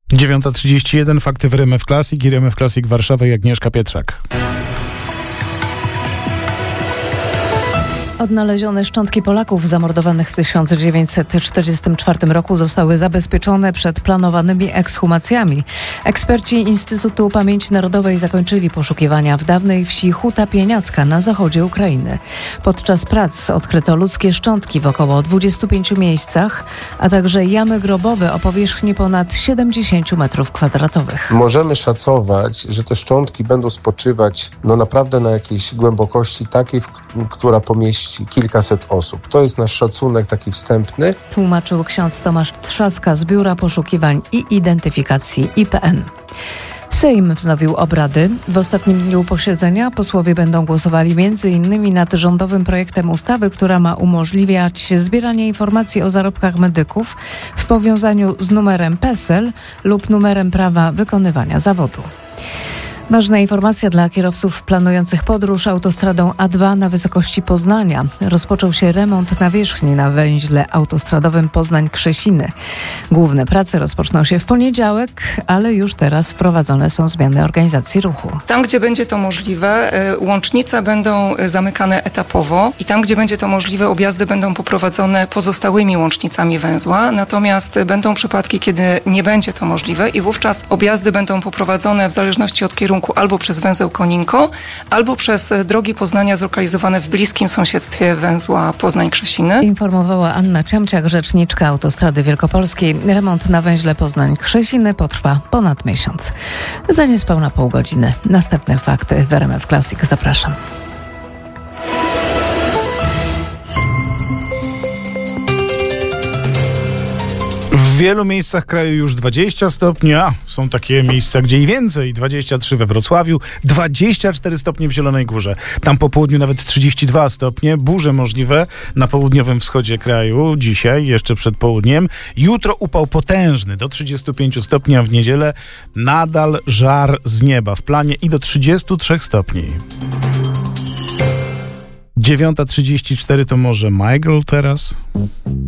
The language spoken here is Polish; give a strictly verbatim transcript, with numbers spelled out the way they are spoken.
dziewiąta trzydzieści jeden, fakty w R M F Classic i R M F Classic Warszawa i Agnieszka Pietrzak. Odnalezione szczątki Polaków zamordowanych w tysiąc dziewięćset czterdziestym czwartym roku zostały zabezpieczone przed planowanymi ekshumacjami. Eksperci Instytutu Pamięci Narodowej zakończyli poszukiwania w dawnej wsi Huta Pieniacka na zachodzie Ukrainy. Podczas prac odkryto ludzkie szczątki w około dwudziestu pięciu miejscach, a także jamy grobowe o powierzchni ponad siedemdziesięciu metrów kwadratowych. Możemy szacować, że te szczątki będą spoczywać no naprawdę na jakiejś głębokości takiej, w, która pomieści kilkaset osób. To jest nasz szacunek taki wstępny. Tłumaczył ksiądz Tomasz Trzaska z Biura Poszukiwań i Identyfikacji I P N. Sejm wznowił obrady. W ostatnim dniu posiedzenia posłowie będą głosowali między innymi nad rządowym projektem ustawy, która ma umożliwiać zbieranie informacji o zarobkach medyków w powiązaniu z numerem P E S E L lub numerem prawa wykonywania zawodu. Ważna informacja dla kierowców planujących podróż autostradą A dwa na wysokości Poznania. Rozpoczął się remont nawierzchni na węźle autostradowym Poznań-Krzesiny. Główne prace rozpoczną się w poniedziałek, ale już teraz wprowadzone są zmiany organizacji ruchu. Tam, gdzie będzie to możliwe, łącznice będą zamykane etapowo i tam, gdzie będzie to możliwe, objazdy będą poprowadzone pozostałymi łącznicami węzła. Natomiast będą przypadki, kiedy nie będzie to możliwe i wówczas objazdy będą poprowadzone w zależności od kierunku albo przez węzeł Koninko, albo przez drogi Poznania zlokalizowane w bliskim sąsiedztwie węzła Poznań-Krzesiny. Informowała Anna Ciamciak, rzeczniczka Autostrady Wielkopolskiej. Remont na węźle Poznań-Krzesiny potrwa ponad miesiąc. Za niespełna pół godziny. Następne fakty w R M F Classic. Zapraszam. W wielu miejscach kraju już dwadzieścia stopni, a są takie miejsca, gdzie i więcej. dwadzieścia trzy we Wrocławiu, dwadzieścia cztery stopnie w Zielonej Górze. Tam po południu nawet trzydzieści dwa stopnie. Burze możliwe na południowym wschodzie kraju. Dzisiaj, jeszcze przed południem. Jutro upał potężny do trzydziestu pięciu stopni, a w niedzielę nadal żar z nieba. W planie i do trzydziestu trzech stopni. dziewiąta trzydzieści cztery to może Michael teraz?